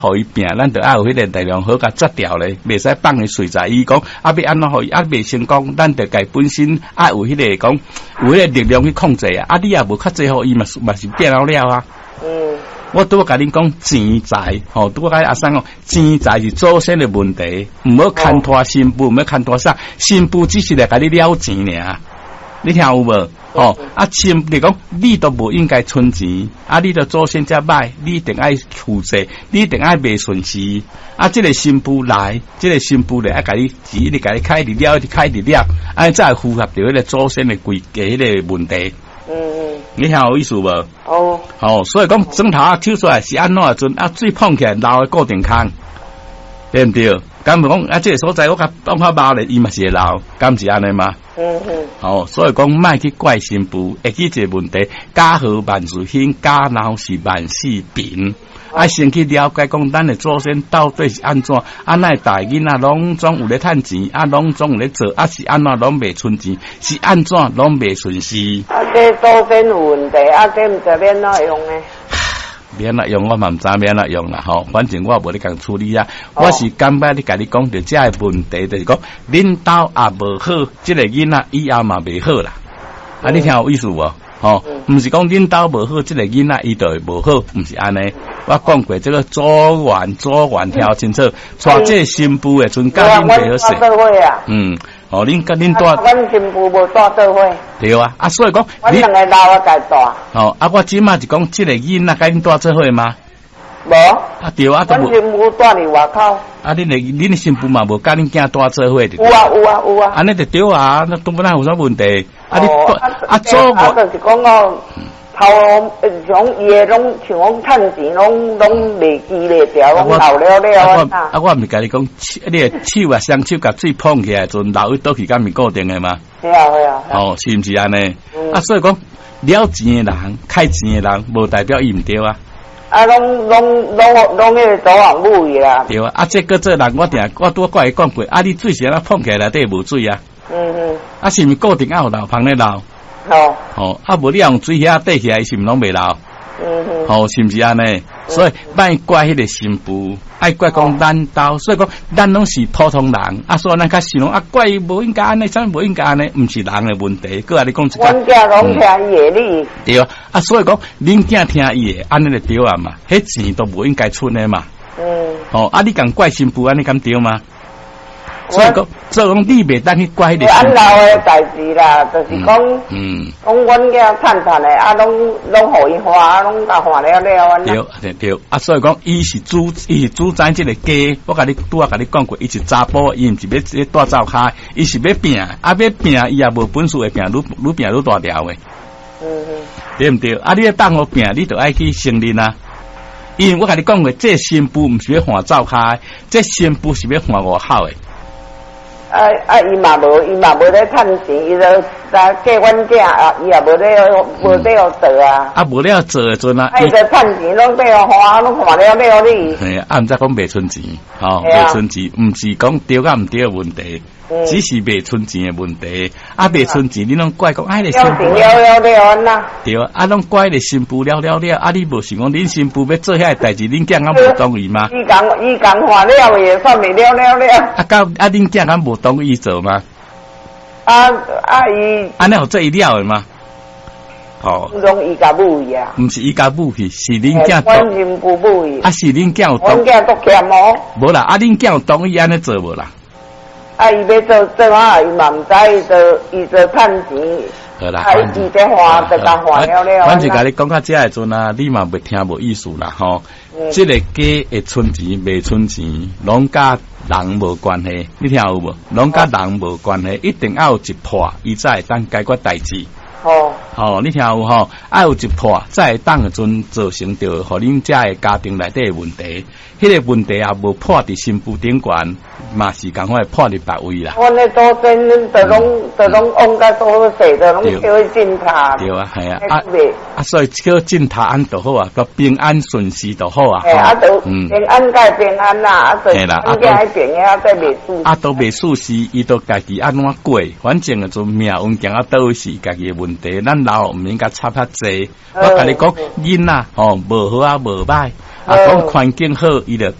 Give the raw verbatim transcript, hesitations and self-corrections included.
互伊病，咱着爱有迄个力量好甲摘掉咧，袂使放伊睡在伊讲啊，要安怎互伊啊袂成功，咱着家本身爱有迄个讲有迄个力量去控制啊，啊你也无较济互伊嘛嘛是变了了啊。嗯。我拄甲恁讲钱财，吼，拄甲阿生讲钱财是祖先的问题，毋好牵拖新妇，毋好牵拖啥，新妇只是来甲你了钱尔，你听有无？哦，啊，新你讲你都无应该存钱，啊，你都祖先遮歹，你一定爱负责，你一定爱袂顺时，啊，这个新妇来，这个新妇来爱甲你钱，你甲你开伫了，开伫了，啊，才会符合着迄个祖先的规矩迄个问题。嗯嗯，你听有意思无？哦，哦，所以讲枕头啊抽出来是安怎阵啊，水碰起来漏的固定空，对唔对？敢唔讲啊？这个所在我甲放较猫咧，伊嘛是会漏，敢是安尼吗？嗯嗯。哦，所以讲莫去怪新妇，会记一个问题：家和万事兴，家闹是万事平。啊，先去了解讲咱的祖先到底是安怎，啊，那大囡仔拢总有咧趁钱，啊，拢总有咧做，啊是安怎拢袂存钱，是安怎拢袂顺时。 啊，这祖先有问题，啊，这毋知免哪用呢？ 免哪用，我嘛毋知免哪用啦吼。反正我无咧共处理啊，我是感觉你甲你讲着，这个问题就是讲，恁兜也无好，这个囡仔以后嘛袂好啦。啊，你听有意思无？吼，毋是讲恁兜无好，这个囡仔伊就会无好，毋是安尼。我讲过，这个左缘左缘挑清楚，带这新妇的阵甲恁袂好势。嗯，哦，恁甲恁带。 阮新妇无带做伙。 对啊，啊，所以讲。 阮两个老啊家带。 哦，啊，我即马是讲，这个囡仔甲恁带做伙吗？ 无。啊， 对啊，都无。 阮新妇带伫外口。 啊，恁的恁的新妇嘛无甲恁囝带做伙的。 有啊有啊有啊。 安尼就对啊，那都不然有啥问题？啊，你啊做我就是讲哦。头像伊个拢像讲趁钱，拢拢袂记袂掉，拢老了了啊！啊，我毋是甲你讲，你个手啊，双手甲水碰起来，阵老一倒去，敢是固定的吗？ 系啊系啊。 哦，是毋是安尼？啊，所以讲了钱的人、开钱的人，无代表伊毋对啊。 啊，拢拢拢拢迄个左王母伊啦。 对啊，啊，这个做人，我定我拄我甲伊讲过，啊，你水是安怎碰起来内底无水啊？嗯嗯。啊，是毋是固定啊有流，旁咧流？哦，哦，啊，无你用水遐缀起来，是毋拢袂流？嗯嗯，哦，是毋是安尼？所以莫怪迄个新妇，爱怪讲咱兜，所以讲咱拢是普通人，啊，所以咱较想讲啊，怪无应该安尼，啥无应该安尼，毋是人的问题。搁来你讲一个， 阮囝拢听伊的理。 对啊，啊，所以讲恁囝听伊的，安尼就对啊嘛，迄钱都无应该出的嘛。嗯，哦，啊，你敢怪新妇安尼敢对吗？所以讲，所以讲你袂当去怪迄个。 按老的代志啦，就是讲，嗯，讲阮囝趁趁的，啊，拢拢互伊花，拢甲花了了安对对对，啊，所以讲，伊是主，伊是主宰这个家。我甲你拄啊，甲你讲过，伊是查甫，伊毋是要要带走开，伊是要拼，啊，要拼，伊也无本事会拼，愈愈拼愈大条的。嗯嗯，对毋对？啊，你要当我拼，你就爱去承认啊。因为我甲你讲过，这新妇毋是要换走开，这新妇是要换外口的。 啊啊！伊嘛无，伊嘛无咧趁钱，伊就来嫁阮囝啊，伊也无咧无咧做啊。 啊，无咧做诶阵啊， 伊就趁钱拢咧花，拢花了了你。 嘿，啊，毋则讲袂存钱，吼，袂存钱，毋是讲对甲毋对诶问题，只是袂存钱诶问题。啊，袂存钱，你拢怪讲哎，你新妇了了了安呐？ 对啊，啊，拢怪你新妇了了了，啊，你无想讲恁新妇要做遐代志，恁囝敢无同意吗？ 伊讲伊讲花了也算袂了了了。 啊，到啊，恁囝敢无同意做吗？ 啊啊伊， 安尼有做伊了诶吗？ 哦，拢伊家母伊啊， 毋是伊家母去，是恁囝同意。不母伊， 啊是恁囝有同意。 阮囝都欠哦。 无啦，啊恁囝有同意安尼做无啦？ 啊，伊要做做啊，伊嘛毋知伊做伊做趁钱。 好啦， 啊，伊在花就甲花了了。 反正甲你讲到这个阵啊，你嘛袂听无意思啦吼。这个家会存钱袂存钱，拢甲人无关系，你听有无？拢甲人无关系，一定要有一破，伊才会当解决代志。哦，哦，你听有吼？爱有一破，才会当阵造成着，互恁遮个家庭内底的问题。迄、那个问题也无破伫新妇顶悬，嘛是共款破伫别位啦。 阮咧祖先就拢就拢往甲多好势，就拢叫去进塔。 对啊，系啊，啊啊，所以叫进塔安就好啊，个平安顺遂就好啊。 诶，啊都平安该平安啦，啊都平安平安再袂输。 啊都袂输时，伊都家己安怎过，反正就命运行啊倒是家己的问题，咱老毋应该插较济。我甲你讲，囡仔吼无好啊无歹。 啊，讲环境好，伊就